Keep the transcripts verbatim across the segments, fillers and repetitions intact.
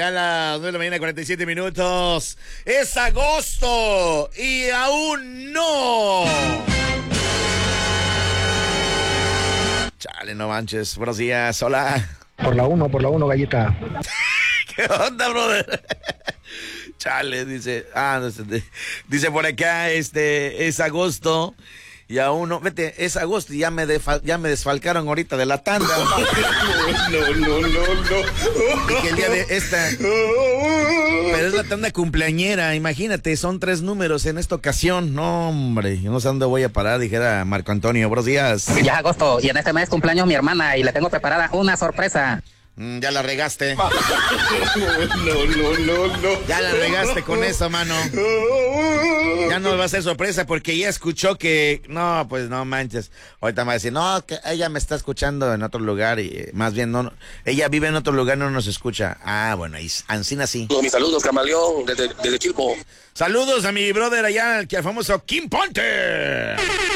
ya a las nueve de la mañana, cuarenta y siete minutos. Es agosto y aún no. Chale, no manches. Buenos días, hola. Por la uno, por la uno, galleta. ¿Qué onda, brother? Chale, dice. Ah, no, dice por acá, este, es agosto. Y aún no, vete, es agosto y ya me, defa, ya me desfalcaron ahorita de la tanda. No, no, no, no. Y que el día de esta... Pero es la tanda cumpleañera, imagínate, son tres números en esta ocasión. No, hombre, yo no sé dónde voy a parar, dijera Marco Antonio. Buenos días. Ya es agosto y en este mes cumpleaños mi hermana y le tengo preparada una sorpresa. Mm, ya la regaste. No, no, no, no. Ya la regaste con eso, mano. Ya no va a ser sorpresa porque ya escuchó que... No, pues no manches. Ahorita me va a decir, no, que ella me está escuchando en otro lugar y más bien no... Ella vive en otro lugar, no nos escucha. Ah, bueno, ahí, Ancina sí. Mis saludos, Camaleón, desde, desde Chilpo. Saludos a mi brother allá, que al famoso Kim Panther.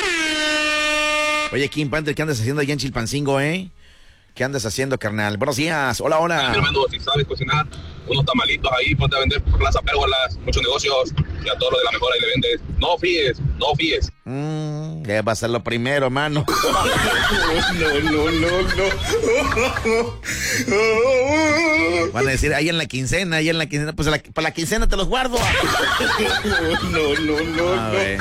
Oye, Kim Panther, ¿qué andas haciendo allá en Chilpancingo, eh? ¿Qué andas haciendo, carnal? Buenos días. Hola, hola. Mi hermano, si sabes cocinar unos tamalitos ahí, ponte a vender por plaza pérgolas, muchos negocios, y a todo lo de la mejor ahí le vendes. No fíes, no fíes. Mmm, ya va a ser lo primero, mano. No, no, no, no. Van a decir, ahí en la quincena, ahí en la quincena, pues la, para la quincena te los guardo. No, no, no, A ver.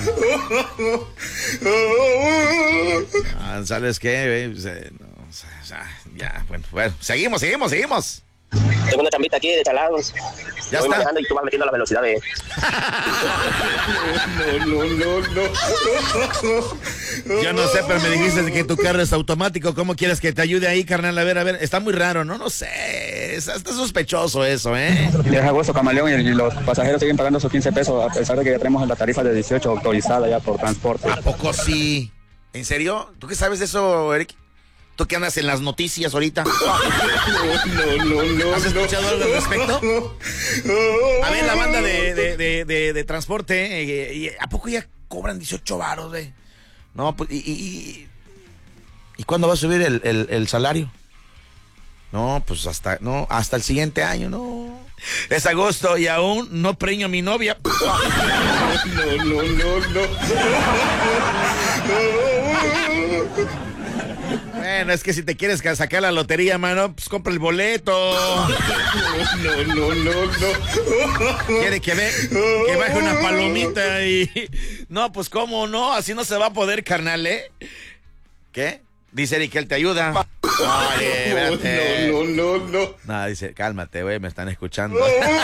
Ah, ¿sabes qué? No, o sea, ya, bueno, bueno, seguimos, seguimos, seguimos. Tengo una chambita aquí de talados. Ya Voy está. manejando y tú vas metiendo la velocidad de... no, no, no, no. Yo no sé, pero me dijiste que tu carro es automático. ¿Cómo quieres que te ayude ahí, carnal? A ver, a ver, está muy raro, ¿no? No sé, está, está sospechoso eso, ¿eh? Ya es agosto, Camaleón, y, y los pasajeros siguen pagando sus quince pesos, a pesar de que ya tenemos la tarifa de dieciocho autorizada ya por transporte. ¿A poco sí? ¿En serio? ¿Tú qué sabes de eso, Eric? ¿Tú qué andas en las noticias ahorita? No, no, no. ¿Has escuchado algo al respecto? A ver, la banda de, de, de, de, de transporte, eh, y ¿a poco ya cobran dieciocho varos, güey? No, pues, y, y, y, ¿y cuándo va a subir el, el, el salario? No, pues hasta, no, hasta el siguiente año, no. Es agosto y aún no preño a mi novia. No, no, no, no. Bueno, es que si te quieres sacar la lotería, mano, pues compra el boleto. No, no, no, no. Quiere que, ve, que baje una palomita y... No, pues cómo no, así no se va a poder, carnal, ¿eh? ¿Qué? Dice Eric que él te ayuda. Oye, espérate. No, no, no, no. No, dice, cálmate, güey, me están escuchando.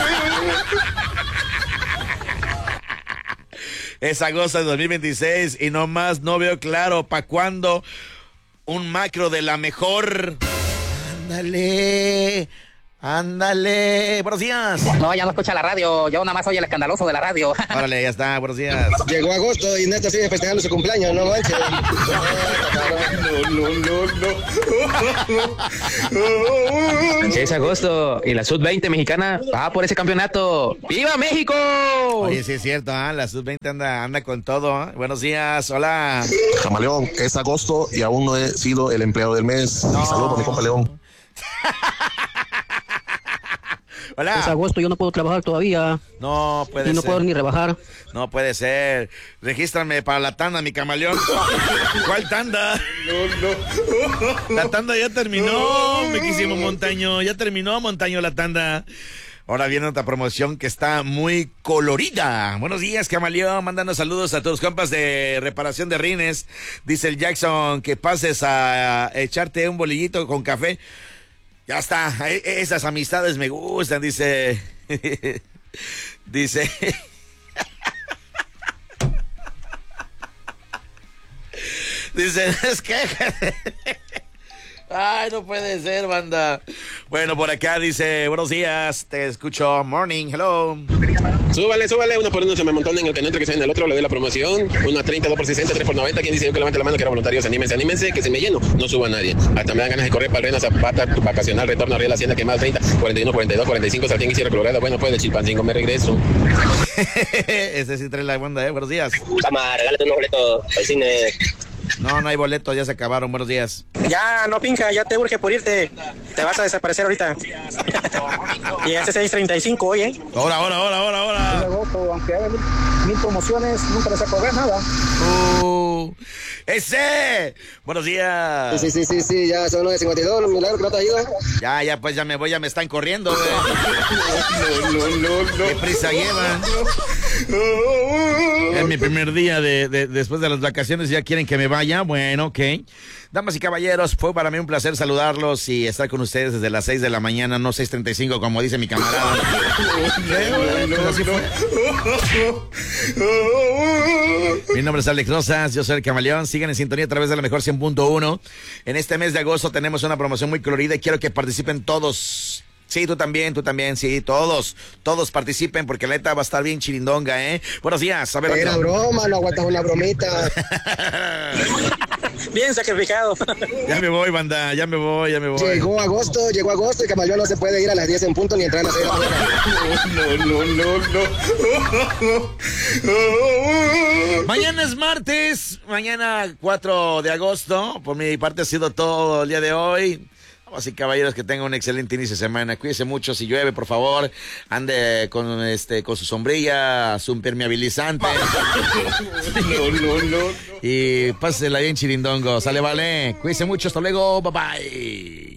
Es agosto de dos mil veintiséis y nomás no veo claro para cuándo un macro de la mejor. Ándale, ándale. Buenos días. No, ya no escucha la radio, yo nada más soy el escandaloso de la radio. Órale, ya está, buenos días. Llegó agosto y Neta sigue festejando su cumpleaños, no manches. No, no, no, no. Es agosto y la sub veinte mexicana va por ese campeonato. ¡Viva México! Oye, sí es cierto, ¿eh? La sub veinte anda, anda con todo, ¿eh? Buenos días, hola. Camaleón, es agosto y aún no he sido el empleado del mes. No. Y saludos por mi compa León. Hola. Es agosto, yo no puedo trabajar todavía. No puede y no ser. puedo ni rebajar. No puede ser. Regístrame para la tanda, mi camaleón. ¿Cuál tanda? No, no. La tanda ya terminó, mi quisimo Montaño. Ya terminó, Montaño, la tanda. Ahora viene otra promoción que está muy colorida. Buenos días, camaleón. Mándanos saludos a tus compas de reparación de rines. Dice el Jackson que pases a echarte un bolillito con café. Ya está, esas amistades me gustan, dice. Dice. Dice, es que... Ay, no puede ser, banda. Bueno, por acá dice, buenos días, te escucho, morning, hello. Súbale, súbale, uno por uno se me montón en el que no entre que sea en el otro, le doy la promoción. Uno a treinta, dos por sesenta, tres por noventa. ¿Quién dice yo que levante la mano que era voluntarios? Anímense, anímense, que si me lleno, no suba a nadie. Hasta me dan ganas de correr para el Rena Zapata, vacacional, retorno a Real Hacienda, que más treinta, cuarenta y uno, cuarenta y dos, cuarenta y cinco, Sartén y Sierra Colorada. Bueno, pues de Chilpancingo me regreso. Ese sí trae la banda, eh, buenos días. Samar, regálate unos boletos al cine. No, no hay boletos, ya se acabaron. Buenos días. Ya, no, pinca, ya te urge por irte. Te vas a desaparecer ahorita. Y hace seis treinta y cinco hoy, ¿eh? Ahora, ahora, ahora, ahora, ahora. Aunque haga mil, mil promociones, nunca les saco nada. Uh, ¡Ese! Buenos días. Sí, sí, sí, sí, ya son nueve cincuenta y dos, milagro que no te ayuda. Ya, ya, pues ya me voy, ya me están corriendo. ¿Eh? No, no, no, no. ¿Qué prisa llevan? Es mi primer día de, de, después de las vacaciones, ya quieren que me vaya. Bueno, ok. Damas y caballeros, fue para mí un placer saludarlos y estar con ustedes desde las seis de la mañana, no seis treinta y cinco como dice mi camarada. No, no, Pues así fue. Mi nombre es Alex Rosas, yo soy el Camaleón. Sigan en sintonía a través de la mejor cien punto uno. En este mes de agosto tenemos una promoción muy colorida y quiero que participen todos. Sí, tú también, tú también, sí, todos, todos participen porque la neta va a estar bien chirindonga, ¿eh? Buenos días, a ver. Era otro. broma, no aguantas una bromita. Bien sacrificado. Ya me voy, banda, ya me voy, ya me voy. Llegó agosto, llegó agosto y Camaleón no se puede ir a las diez en punto ni entrar a las seis de la mañana. no, no, no, no. Mañana es martes, mañana cuatro de agosto. Por mi parte ha sido todo el día de hoy. Vamos y caballeros, que tengan un excelente inicio de semana. Cuídense mucho, si llueve, por favor, ande con este con su sombrilla, su impermeabilizante. No, no, no. Y pásela bien chirindongo. Sale, vale. Cuídense mucho, hasta luego, bye bye.